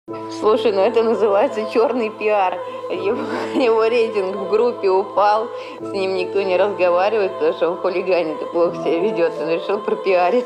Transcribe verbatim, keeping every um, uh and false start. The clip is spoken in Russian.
Слушай, ну это называется черный пиар. Его, его рейтинг в группе упал, с ним никто не разговаривает, потому что он хулиганит и плохо себя ведет. Он решил пропиарить.